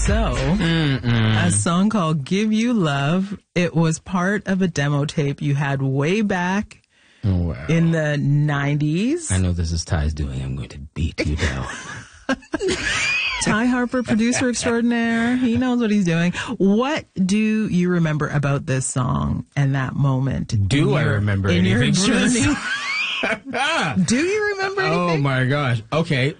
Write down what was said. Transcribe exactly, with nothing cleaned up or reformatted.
So, Mm-mm. a song called Give You Love. It was part of a demo tape you had way back oh, wow. in the nineties. I know this is Ty's doing. I'm going to beat you down. Ty Harper, producer extraordinaire. He knows what he's doing. What do you remember about this song and that moment? Do your, I remember in anything? Your journey? Do you remember anything? Oh, my gosh. Okay.